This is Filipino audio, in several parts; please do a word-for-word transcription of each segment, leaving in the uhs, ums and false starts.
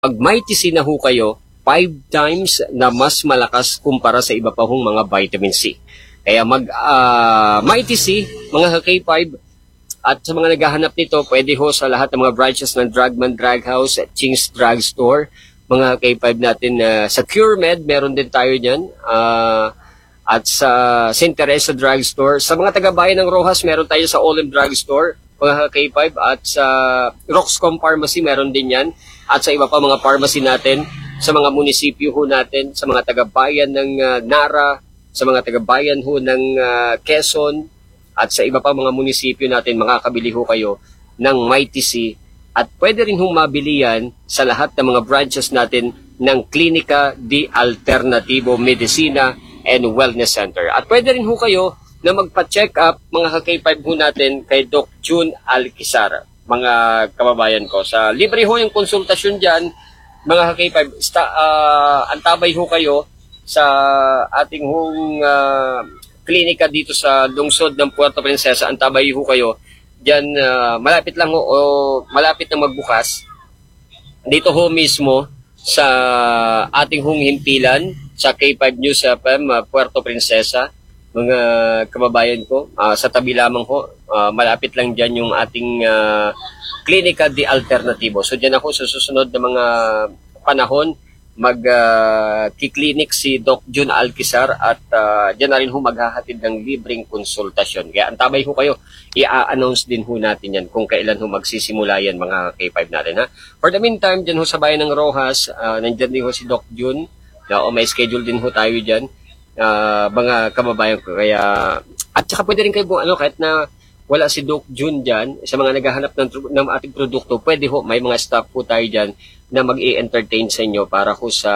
Pag Mighty C na ho kayo, five times na mas malakas kumpara sa iba pa hong mga vitamin C. Kaya mag uh, Mighty C, mga K five, at sa mga naghahanap nito, pwede ho sa lahat ng mga branches ng Drugman Drug House at Ching's Drug Store, mga K five natin uh, sa CureMed, meron din tayo dyan. Uh, at sa Saint Teresa Drug Store. Sa mga taga-bayan ng Rojas, meron tayo sa Olim Drug Store, mga K five. At sa Roxcom Pharmacy, meron din yan. At sa iba pa mga pharmacy natin, sa mga munisipyo ho natin, sa mga taga-bayan ng uh, Nara, sa mga taga-bayan ho ng uh, Quezon, at sa iba pa mga munisipyo natin, makakabili ho kayo ng Mighty C. At pwede rin hong mabili yan sa lahat ng mga branches natin ng Klinika di Alternativo Medicina and Wellness Center. At pwede rin ho kayo na magpa-check up mga K five ho natin kay Doc June Alquizar, mga kababayan ko. Sa libre ho yung konsultasyon dyan, mga K five, sta, uh, antabay ho kayo sa ating hong uh, klinika dito sa lungsod ng Puerto Princesa. Antabay ho kayo dyan, uh, malapit lang ho, o malapit na magbukas dito ho mismo sa ating hong himpilan sa K five News F M, uh, Puerto Princesa, mga kababayan ko. Uh, sa tabi lamang ho, uh, malapit lang dyan yung ating uh, Klinika di Alternativo. So dyan ako sa susunod na mga panahon mag-kiklinik uh, si Doc June Alquizar at uh, dyan na rin ho maghahatid ng libreng konsultasyon. Kaya antabay ho kayo, i-announce din ho natin yan kung kailan ho magsisimula yan mga K five natin. Ha? For the meantime, dyan ho sa bayan ng Rojas, uh, nandyan din ho si Doc June. Uh, o may schedule din ho tayo dyan, uh, mga kababayan ko. Kaya, at saka pwede rin kayo, ano, kahit na wala si Doc June dyan, sa mga naghahanap ng, ng ating produkto, pwede ho, may mga staff po tayo dyan na mag-i-entertain sa inyo para ho sa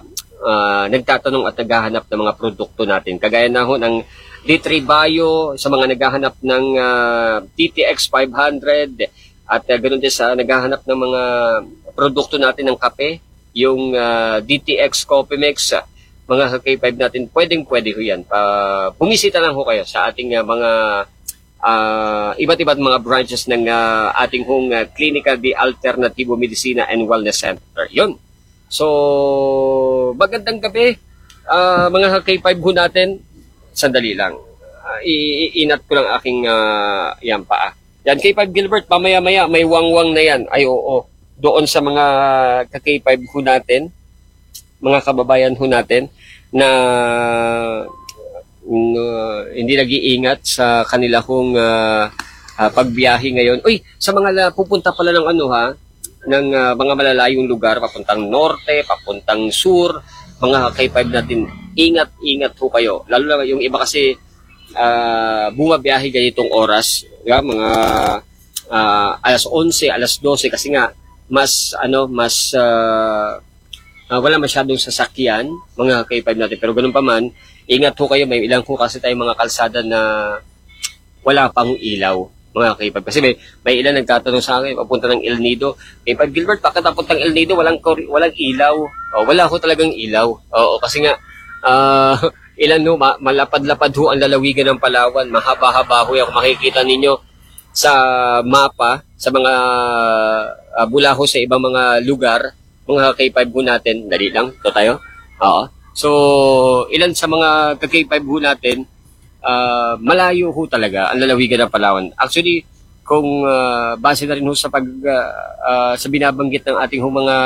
uh, nagtatanong at naghahanap ng mga produkto natin. Kagaya na ho ng D three Bio, sa mga naghahanap ng uh, T T X five hundred, at uh, ganoon din sa naghahanap ng mga produkto natin ng kape, yung uh, D T X Coffee Mix, uh, mga K five natin, pwedeng pwede ho yan. Uh, bumisita lang ho kayo sa ating uh, mga Uh, iba't iba't mga branches ng uh, ating hong uh, Klinika di Alternativo Medicina and Wellness Center. Yun. So, magandang gabi, uh, mga K five ho natin. Sandali lang. Uh, iinat ko lang aking uh, yan paa. Yan, K five Gilbert, pamaya-maya, may wangwang na yan. Ay, oo. Doon sa mga K five ho natin, mga kababayan ho natin, na Uh, hindi nag-iingat sa kanila kong uh, uh, pagbiyahe ngayon. Uy, sa mga la, pupunta pala ng ano ha, ng uh, mga malalayong lugar, papuntang norte, papuntang sur, mga K five natin, ingat-ingat po kayo. Lalo na yung iba kasi uh, bumabiyahe ganitong oras, yeah, mga uh, alas onse, alas dose, kasi nga mas ano, mas uh, uh, wala masyadong sasakyan, mga K five natin. Pero ganun pa man, ingat po kayo, may ilang po kasi tayong mga kalsada na wala pang ilaw, mga K five. Kasi may, may ilan nagtatanong sa akin, papunta ng El Nido. K five Gilbert, bakit papuntang El Nido, walang, walang ilaw? O, wala ho talagang ilaw. Oo, kasi nga, uh, ilan ho, ma malapad-lapad ho ang lalawigan ng Palawan. Mahaba-haba ho yung makikita ninyo sa mapa, sa mga uh, bula ho sa ibang mga lugar, mga K five ho natin. Dali lang, ito tayo. Oo. So, ilan sa mga K five ho natin, uh, malayo ho talaga ang lalawigan ng Palawan. Actually, kung uh, base na rin ho sa, pag, uh, uh, sa binabanggit ng ating ho mga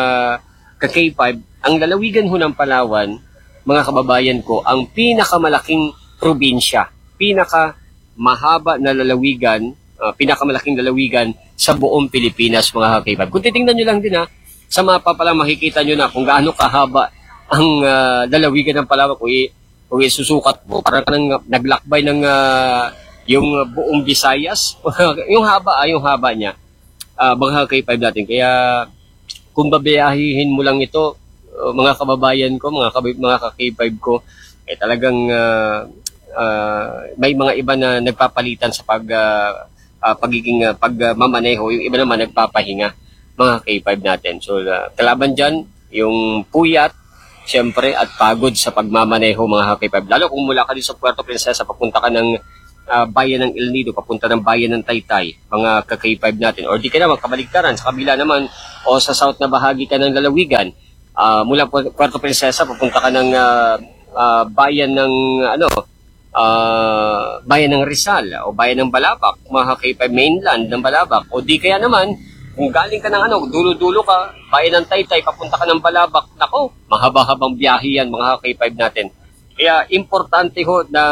K five, ang lalawigan ho ng Palawan, mga kababayan ko, ang pinakamalaking probinsya, pinakamahaba na lalawigan, uh, pinakamalaking lalawigan sa buong Pilipinas, mga K five. Kung titingnan nyo lang din ha, sa mapa pa lang makikita nyo na kung gaano kahaba ang uh, lalawigan ng Palawan. Kung, kung isusukat mo, parang ka nang naglakbay ng uh, yung buong Visayas. Yung haba, ah, yung haba niya, uh, mga K five natin. Kaya kung babiyahihin mo lang ito, uh, mga kababayan ko, mga, mga K five ko, eh talagang uh, uh, may mga iba na nagpapalitan sa pag, uh, uh, pagiging uh, pagmamaneho. Yung iba naman nagpapahinga, mga K five natin. So, uh, kalaban dyan, yung puyat, siyempre, at pagod sa pagmamaneho, mga K five. Lalo kung mula ka din sa Puerto Princesa, papunta ka ng ah, bayan ng El Nido, papunta ng bayan ng Taytay, mga ka-K five natin. Or di ka naman, kabaligtaran, sa kabila naman, o sa south na bahagi ka ng Lalawigan, ah, mula Pu- Puerto Princesa, papunta ka ng ah, ah, bayan ng, ano, ah, bayan ng Rizal, o bayan ng Balabac, mga K five mainland ng Balabac. O di kaya naman, kung galing ka ng ano, dulo-dulo ka, bayan ng Taytay, papunta ka ng Balabac, nako, mahaba-habang biyahe yan, mga K five natin. Kaya importante ho na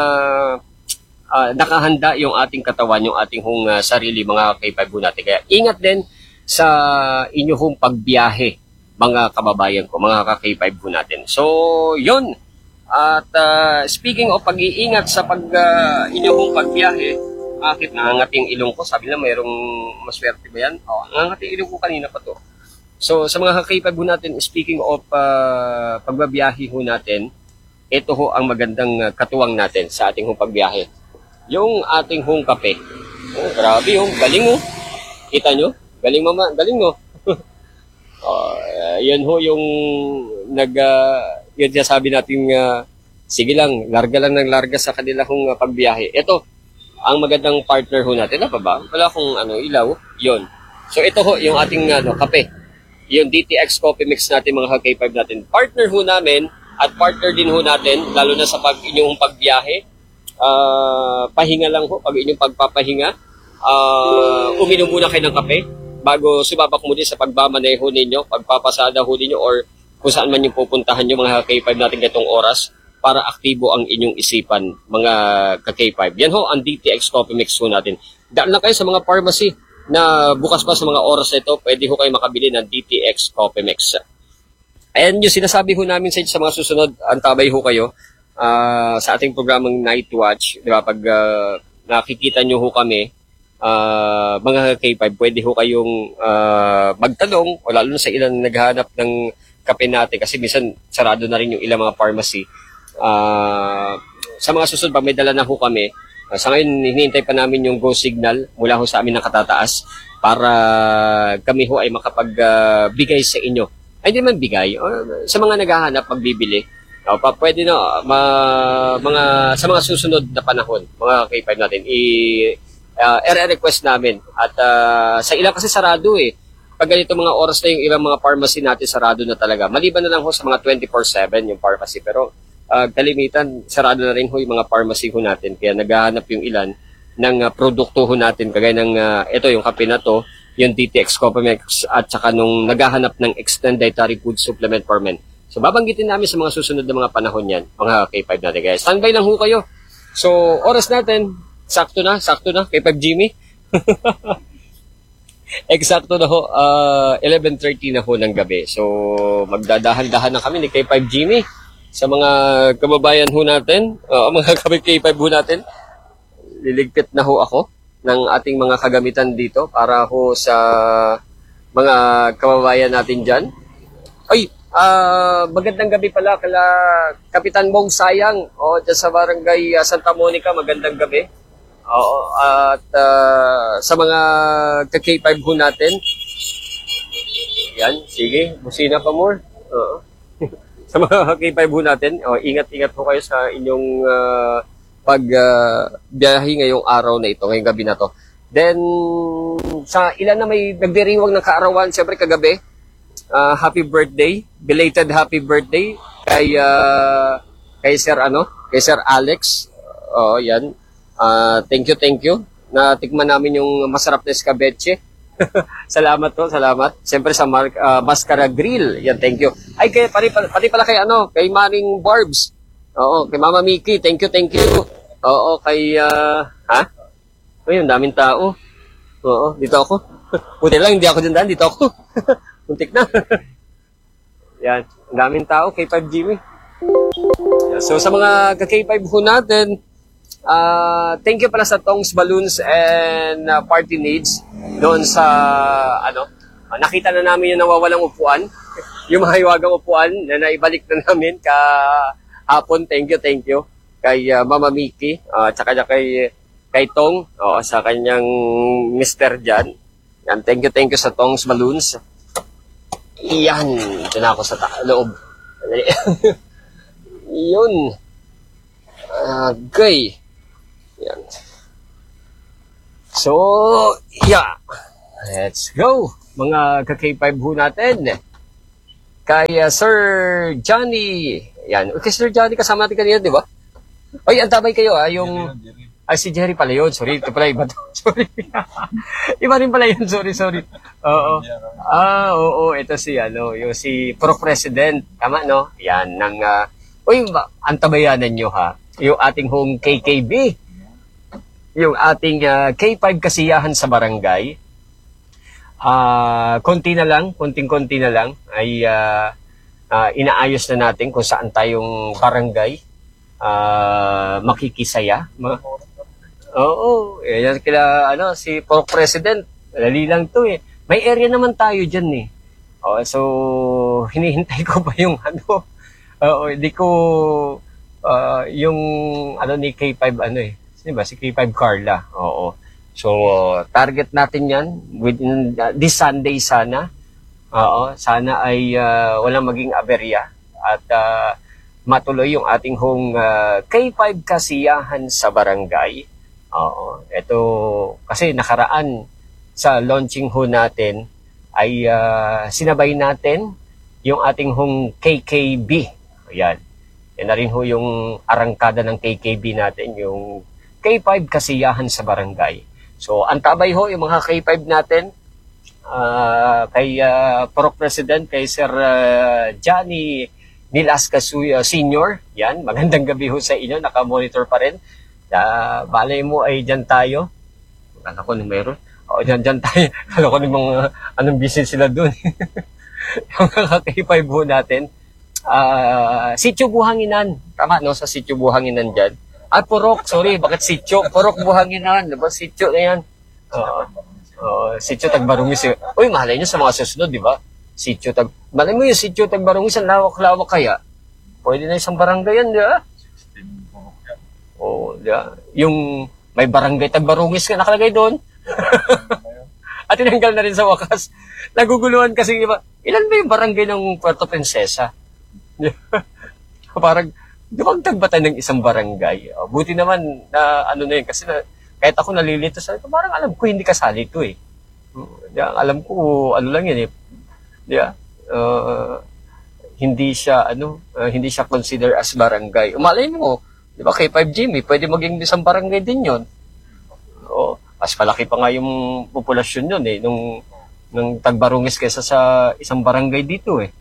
ah, nakahanda yung ating katawan, yung ating hong ah, sarili, mga K five ho natin. Kaya ingat din sa inyong pagbiyahe, mga kababayan ko, mga ka-K five ho natin. So, yun. At ah, speaking of pag-iingat sa pag ah, inyong pagbiyahe, bakit nangangating ilong ko? Sabi na mayroong maswerte ba yan? Oh, nangangating ilong ko kanina pa to. So, sa mga ka-K five ho natin, speaking of ah, pagbabiyahe ho natin, ito ho ang magandang uh, katuwang natin sa ating hong pagbiyahe. Yung ating hong kape. Oh, grabe yung galing oh. Kita nyo? Galing mama, galing no. uh, yan ho yung nag uh, yun sabi natin uh, sige lang, larga lang ng larga sa kanila hong uh, pagbiyahe. Ito ang magandang partner ho natin. Ano pa ba? Wala akong ano, ilaw. Yun. So ito ho yung ating ano, kape. Yung D T X Coffee Mix natin, mga K five natin. Partner ho namin at partner din ho natin, lalo na sa pag inyong pagbiyahe, uh, pahinga lang ho, pag inyong pagpapahinga, uh, uminom muna kayo ng kape, bago sumabak muli sa pagmamaneho ninyo, pagpapasada ho ninyo, or kung saan man yung pupuntahan nyo, mga K five natin itong oras, para aktibo ang inyong isipan, mga ka-K five. Yan ho, ang D T X Coffee Mix ho natin. Daan lang kayo sa mga pharmacy na bukas pa sa mga oras na ito, pwede ho kayo makabili ng D T X Coffee Mix. And yung sinasabi ho namin sa inyo sa mga susunod, antabay ho kayo uh, sa ating programang Night Watch. Di ba? Pag uh, nakikita nyo ho kami, uh, mga K five, pwede ho kayong uh, magtanong, o lalo na sa ilang naghahanap ng kape natin, kasi minsan sarado na rin yung ilang mga pharmacy. Uh, sa mga susunod, pag may dala na ho kami, uh, sa ngayon, hinihintay pa namin yung go signal mula ho sa amin ng katataas para kami ho ay makapagbigay uh, sa inyo. Ay, hindi man bigay. Uh, sa mga naghahanap, magbibili. Uh, pa, pwede na, ma, mga, sa mga susunod na panahon, mga K five natin, i, uh, i-request namin. At uh, sa ilang kasi sarado eh. Pag ganito mga oras na yung ilang mga pharmacy natin, sarado na talaga. Maliban na lang ho sa mga twenty-four seven yung pharmacy. Pero uh, kalimitan, sarado na rin ho yung mga pharmacy ho natin. Kaya naghahanap yung ilan ng uh, produkto ho natin. Kagaya ng, uh, ito yung kape na to, yung D T X Coffee Mix, at saka nung naghahanap ng Extend Dietary Food Supplement for Men. So babanggitin namin sa mga susunod na mga panahon yan, mga K five natin. Kaya standby lang ho kayo. So oras natin, sakto na, sakto na, K five Jimmy. Eksakto na ho, uh, eleven thirty na ho ng gabi. So magdadahan-dahan na kami ni K five Jimmy sa mga kababayan ho natin, uh, mga K five ho natin. Liligpit na ho ako ng ating mga kagamitan dito para ho sa mga kababayan natin dyan. Ay, uh, magandang gabi pala kala Kapitan Mong Sayang, o dyan sa barangay uh, Santa Monica, magandang gabi. Oo, at uh, sa mga ka-K five ho natin, yan, sige, busina pa more. Oo. Sa mga K five ho natin, oh, ingat-ingat po kayo sa inyong uh, pag uh, biyahe ngayong araw na ito, ngayong gabi na to. Then, sa ilan na may nagdiriwang ng kaarawan, siyempre kagabi, uh, happy birthday, belated happy birthday kay uh, kay Sir ano, kay Sir Alex. Oh, yan. Uh, thank you, thank you. Natikman namin yung masarap na escabeche. Salamat to, salamat. Siyempre sa Mar uh, Mascara Grill. Yan, thank you. Ay, kay, pati, pati pala kay ano, kay Maring Barbs. Oo, kay Mama Miki, thank you, thank you. Oo, kay, uh, ha? Uy, ang daming tao. Oo, dito ako. Buti lang, hindi ako dyan daan, dito ako. Muntik na. Yan, ang daming tao, K five Jimmy. So, sa mga ka-K five ho natin, uh, thank you pala sa Tongs Balloons and uh, Party Needs. Doon sa, ano, uh, nakita na namin yung nawawalang upuan. Yung mga hiwagang upuan na naibalik na namin ka hapon. Thank you, thank you. Kay uh, Mama Miki, uh, tsaka kay, kay Tong, uh, sa kanyang Mister Jan. Yan, thank you, thank you sa Tongs Balloons. Yan, ito na ako sa loob. Yun. Okay. Yan. So, yeah. Let's go. Mga ka-K five ho natin. Kay uh, Sir Johnny. Yan. Okay, Sir Johnny, kasama natin kanina, di ba? Ay, antabay kayo ah. Yung... Ay, si Jerry pala yun. Sorry, ito pala iba to. Sorry. Iba rin pala yun. Sorry, sorry. Oo. Ah, oo. Ito si, ano, yung si Pro President. Tama, no? Yan. Ng, uh, uy, antabayanan nyo ha. Yung ating home K K B. Yung ating uh, K five kasiyahan sa barangay. Ah, uh, konti na lang, konting-konti na lang ay uh, uh, inaayos na natin kung saan tayong barangay uh, makikisaya. Ma- Oo, yan kila ano si Pro President, dali lang 'to eh. May area naman tayo diyan eh. Oh, so hinihintay ko pa yung ano. Oo, hindi ko uh, yung ano ni K five ano eh. Sino ba si K five Carla? Oo. So, uh, target natin yan within uh, this Sunday sana. Oo, sana ay uh, walang maging aberya at uh, matuloy yung ating hong uh, K five kasiyahan sa barangay. Oo, ito kasi nakaraan sa launching ho natin ay uh, sinabay natin yung ating hong K K B. Ayan. Yan na rin ho yung arangkada ng K K B natin, yung K five kasiyahan sa barangay. So, antabay ho yung mga K five natin uh, kay uh, Pro President, kay Sir uh, Johnny Nilasca uh, Senior. Yan, magandang gabi ho sa inyo, nakamonitor pa rin. Uh, balay mo ay dyan tayo. Kala ko nung meron. O, dyan, dyan tayo. Kala ko nung mga anong business sila dun. Yung mga K five ho natin. Uh, Sitio Buhanginan. Tama, no? Sa Sitio Buhanginan dyan. Ah, Purok, sorry, bakit Sitio? Purok Buhanginan, diba? Sitio na yan. Oo, uh, uh, Sitio Tagbarungis. Uy, mahalay nyo sa mga susunod, di ba? Sitio Tag... Malay mo yung Sitio Tagbarungis, ang lawak-lawak kaya. Pwede na isang barangay yan, di ba? Oo, di ba? Yung may barangay Tagbarungis ka nakalagay doon. At tinanggal na rin sa wakas. Naguguluhan kasi, di ba? Ilan ba yung barangay ng Puerto Princesa? Parang, di ba ang tagbatan ng isang barangay? Oh, buti naman na ano na yun. Kasi na, kahit ako nalilito sa ito, parang alam ko hindi kasali ito eh. Diba, alam ko ano lang yan eh. Diba? Uh, hindi siya ano, uh, hindi siya consider as barangay. Umalay mo, di ba K five Jimmy, pwede maging isang barangay din yun. Oh, mas malaki pa nga yung populasyon yun eh, nung, nung Tagbarungis kaysa sa isang barangay dito eh.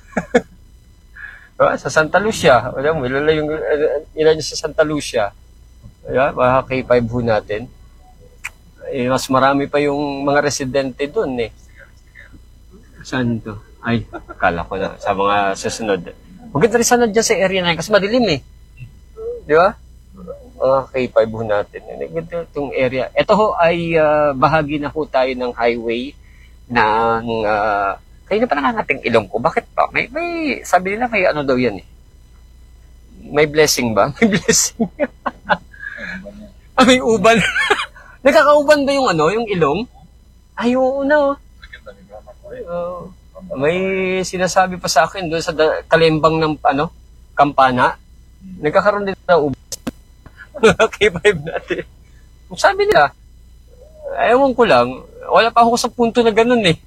Sa Santa Lucia, alam mo, ilala yung ilan sa Santa Lucia. Ayan, mga K five ho natin. Eh, mas marami pa yung mga residente doon eh. Saan to? Ay, kala ko na. Sa mga susunod. Maganda rin sana dyan sa area na yun kasi madilim eh. Di ba? Mga K five ho natin. Maganda itong area. Ito ho ay uh, bahagi na ho tayo ng highway ng uh, kaya na pa nga nating ilong ko. Bakit pa? May, may, sabi nila may ano daw yan eh. May blessing ba? May blessing. Ah, may uban. Nagkakauban ba yung ano, yung ilong? Ay, oo na. Uh, may sinasabi pa sa akin doon sa da- kalimbang ng ano, kampana. Nagkakaroon din ng uban. K five natin. Sabi nila, ayaw ko lang, wala pa ako sa punto na ganun eh.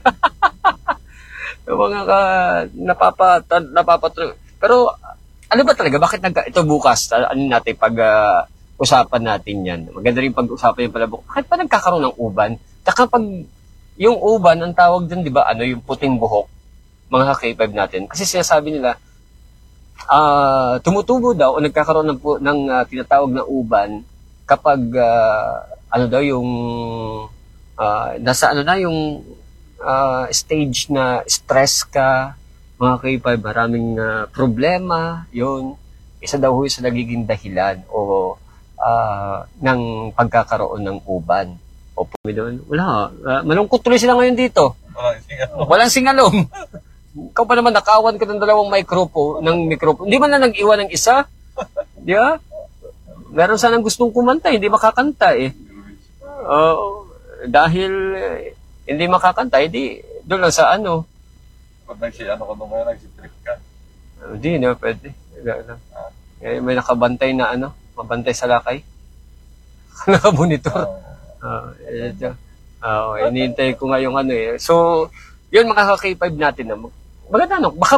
Yung mga ka, napapa, napapa, pero ano ba talaga, bakit nag, ito bukas, ano natin, pag uh, usapan natin yan, maganda rin pag-usapan yung pala, bakit pa nagkakaroon ng uban? Taka pag, yung uban, ang tawag dyan, di ba, ano, yung puting buhok, mga K five natin, kasi sinasabi nila, uh, tumutubo daw, o nagkakaroon ng, ng uh, tinatawag na uban, kapag, uh, ano daw, yung, uh, nasa ano na, yung, Uh, stage na stress ka, mga K five, maraming uh, problema, yun, isa daw ho sa nagiging dahilan o uh, ng pagkakaroon ng uban. O po doon, wala, uh, malungkot tuloy sila ngayon dito. Walang singalong. Walang singalong. Ikaw pa naman, nakawan ka ng dalawang microphone, ng microphone. Hindi man na nag-iwan ng isa. Di ba? Meron sanang gustong kumanta, hindi makakanta eh. Uh, dahil hindi makakanta, hindi doon lang sa ano. Pag nagsi, ano ko nung ngayon, nagsitrip ka. Hindi na, pwede. Ah. Eh, may nakabantay na ano, mabantay sa lakay. Nakabunitor. Uh, Ah, ito. Ah, oh, inintay ko nga yung ano eh. So, yun mga ka-K five natin na. Maganda no. Baka